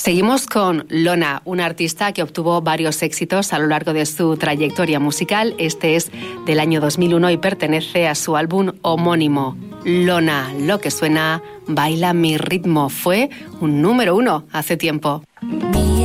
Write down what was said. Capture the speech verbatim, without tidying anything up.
Seguimos con Lona, una artista que obtuvo varios éxitos a lo largo de su trayectoria musical. Este es del año dos mil uno y pertenece a su álbum homónimo. Lona, lo que suena, baila mi ritmo. Fue un número uno hace tiempo.